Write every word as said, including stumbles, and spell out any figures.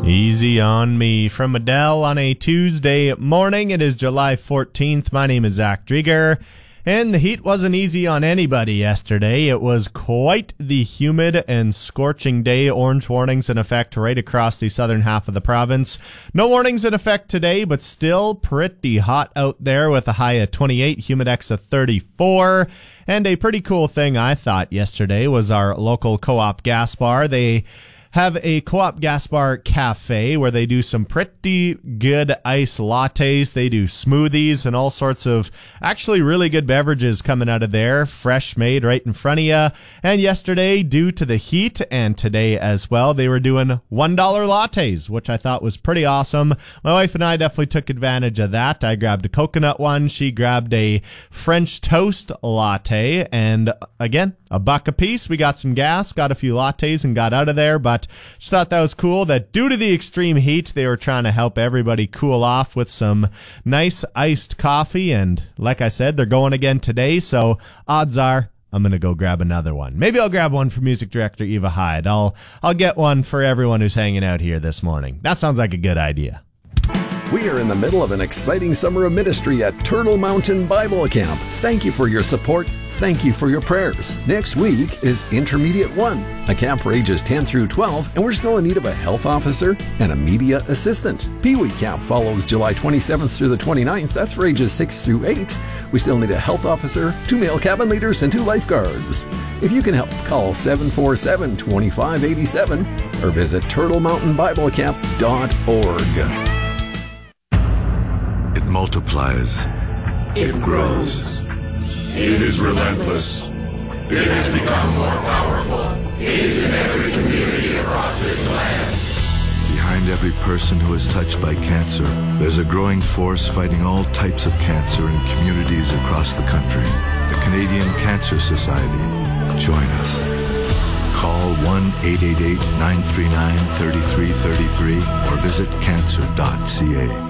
Easy on me from Adele on a Tuesday morning. It is July fourteenth. My name is Zach Drieger, and the heat wasn't easy on anybody yesterday. It was quite the humid and scorching day. Orange warnings in effect right across the southern half of the province. No warnings in effect today, but still pretty hot out there with a high of twenty-eight, humidex of thirty-four. And a pretty cool thing I thought yesterday was our local Co-op gas bar. They have a Co-op gas bar cafe where they do some pretty good ice lattes. They do smoothies and all sorts of actually really good beverages coming out of there, fresh made right in front of you. And yesterday, due to the heat, and today as well, they were doing one dollar lattes, which I thought was pretty awesome. My wife and I definitely took advantage of that. I grabbed a coconut one. She grabbed a French toast latte. And again, a buck a piece. We got some gas, got a few lattes, and got out of there. But just thought that was cool that due to the extreme heat, they were trying to help everybody cool off with some nice iced coffee. And like I said, they're going again today. So odds are I'm going to go grab another one. Maybe I'll grab one for music director Eva Hyde. I'll, I'll get one for everyone who's hanging out here this morning. That sounds like a good idea. We are in the middle of an exciting summer of ministry at Turtle Mountain Bible Camp. Thank you for your support. Thank you for your prayers. Next week is Intermediate one, a camp for ages ten through twelve, and we're still in need of a health officer and a media assistant. Pee Wee Camp follows July twenty-seventh through the twenty-ninth. That's for ages six through eight. We still need a health officer, two male cabin leaders, and two lifeguards. If you can help, call seven four seven, two five eight seven or visit turtle mountain bible camp dot org. It multiplies. It grows. It is relentless. It has become more powerful. It is in every community across this land. Behind every person who is touched by cancer, there's a growing force fighting all types of cancer in communities across the country. The Canadian Cancer Society. Join us. Call one eight eight eight, nine three nine, three three three three or visit cancer dot c a.